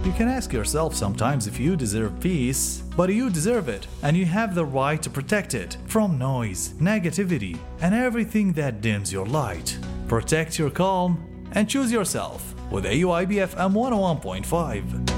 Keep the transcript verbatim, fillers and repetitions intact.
You can ask yourself sometimes if you deserve peace, but you deserve it, and you have the right to protect it from noise, negativity, and everything that dims your light. Protect your calm and choose yourself with A U I B F M one oh one point five.